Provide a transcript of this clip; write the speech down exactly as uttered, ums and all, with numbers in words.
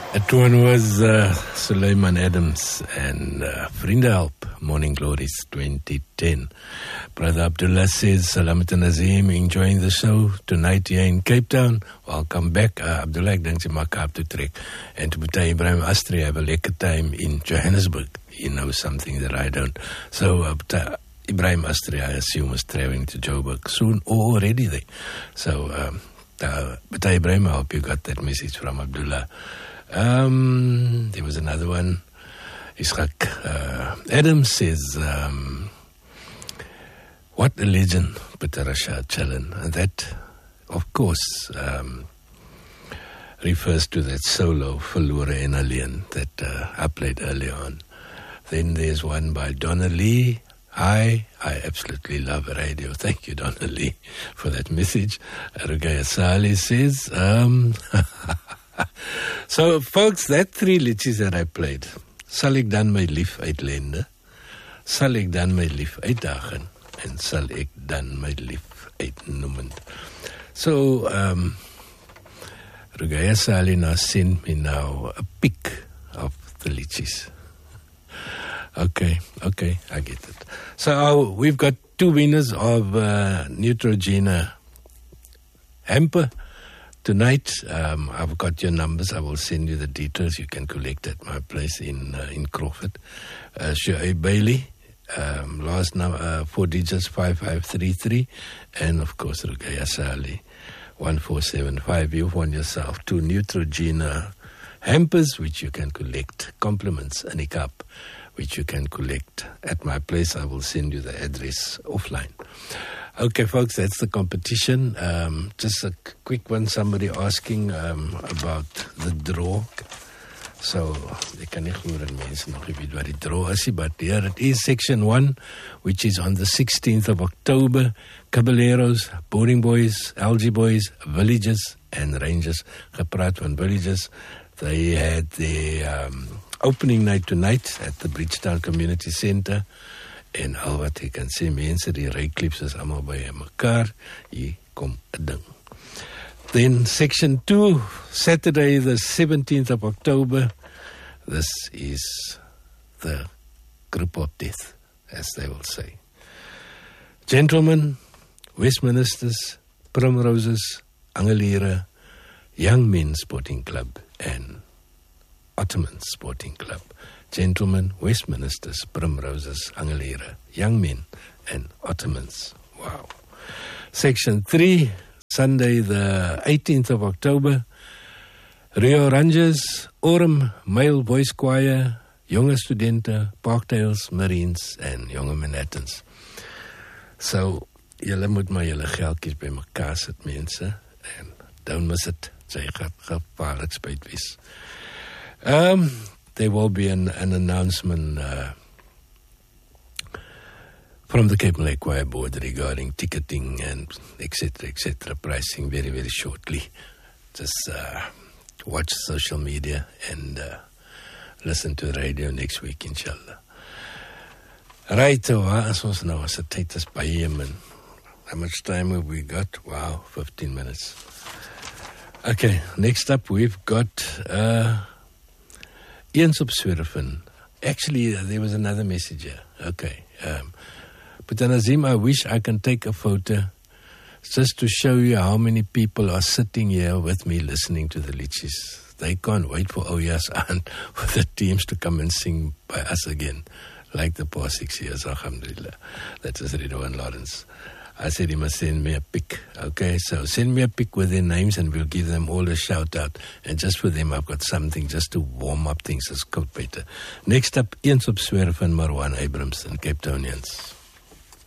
That one was uh, Suleiman Adams and uh, Vriendenhelp, Morning Glories twenty ten. Brother Abdullah says, Salamat Nazim, enjoying the show tonight here in Cape Town. Welcome back. Uh, Abdullah, ek dink jy maak Kaap toe trek. En to Boetie Ibrahim Astri have a lekker time in Johannesburg. He knows something that I don't. So uh, Boetie Ibrahim Astri, I assume, is traveling to Joburg soon or already there. So, um, uh, Boetie Ibrahim, I hope you got that message from Abdullah. Um, there was another one. Ishak uh, Adams says, um, what a legend, Peter Rashad Challen. And that, of course, um, refers to that solo, Verlore en Alleen, that uh, I played earlier on. Then there's one by Donna Lee. Hi, I absolutely love radio. Thank you, Donna Lee, for that message. Rugaya Sali says, um... so, folks, that three liedjies that I played, sal ek dan my lief uitlende, sal ek dan my lief uitdagen, en sal ek dan my lief uitnoemen. So, um, Rugaya Salina sent me now a pic of the liedjies. Okay, okay, I get it. So, uh, we've got two winners of uh, Neutrogena hamper. Tonight, um, I've got your numbers. I will send you the details. You can collect at my place in uh, in Crawford. Uh, Shoaib Bailey, um, last number, uh, four digits, five five three three. And, of course, Rugaya Sali, one four seven five. You've won yourself two Neutrogena hampers, which you can collect. Compliments and a cup, which you can collect at my place. I will send you the address offline. Okay, folks, that's the competition. Um, just a quick one, somebody asking um, about the draw. So, ek kan nie glo dat mense nog nie weet wat die draw is, but here it is, section one, which is on the sixteenth of October. Caballeros, Boarding Boys, L G Boys, Villages, and Rangers. Gepraat van Villages. They had their um, opening night tonight at the Bridgetown Community Centre. En al wat ek kan sê, mense, die Ryklips is allemaal by mekaar. Hier kom 'n ding. Then section two, Saturday the seventeenth of October. This is the group of death, as they will say. Gentlemen, Westministers, Primroses, Angeliere, Young Men Sporting Club, and Ottoman Sporting Club. Gentlemen, Westministers, Primroses, Angeliere, Young Men, and Ottomans. Wow. Section three, Sunday the eighteenth of October. Rio Rangers, Orem, Male Voice Choir, Jonge Studente, Parkdales, Marines, and Jonge Manhattans. So, julle moet maar julle geldjies by mekaar sit, mense. En don't miss it. Sy gaan gevaarlik spyt wees. Um... There will be an, an announcement uh, from the Cape Malay Choir Board regarding ticketing and et cetera, et cetera, pricing very, very shortly. Just uh, watch social media and uh, listen to the radio next week, inshallah. Right, so as ons nou as 'n tyd is by hom, and how much time have we got? Wow, fifteen minutes. Okay, next up we've got... Uh, Eens op Zwerven. Actually, uh, there was another message here. Okay. Um, but Nazim, I wish I can take a photo just to show you how many people are sitting here with me listening to the liedjies. They can't wait for Oya's aunt for the teams to come and sing by us again, like the past six years, alhamdulillah. That is Ridwan Lawrence. I said he must send me a pic. Okay, so send me a pic with their names and we'll give them all a shout out. And just for them, I've got something just to warm up things as cold better. Next up, Eens op Zwerven, Marwan Abrams and Cape Townians.